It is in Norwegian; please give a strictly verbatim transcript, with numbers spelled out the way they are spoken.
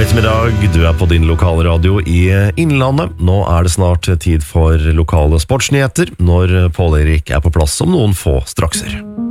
ettermiddag, du er på din lokale radio i Innlandet. Nå er det snart tid for lokale sportsnyheter, når Pål Erik er på plass om noen få strakser.